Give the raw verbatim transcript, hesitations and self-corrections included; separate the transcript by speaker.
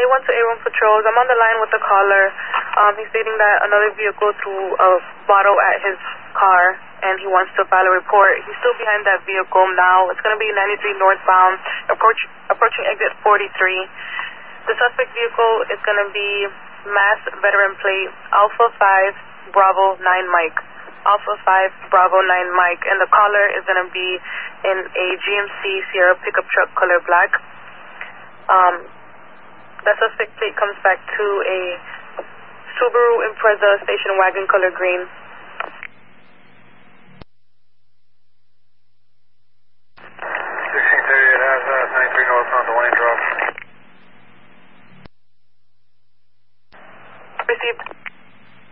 Speaker 1: one to A one Patrols. I'm on the line with the caller. Um, he's stating that another vehicle threw a bottle at his car, and he wants to file a report. He's still behind that vehicle now. It's going to be ninety-three northbound, approach, approaching exit forty-three. The suspect vehicle is going to be Mass Veteran Plate Alpha five Bravo nine Mike. Alpha five Bravo nine Mike. And the caller is going to be in a G M C Sierra pickup truck color black. Um, the suspect plate comes back to a Subaru Impreza station wagon color green.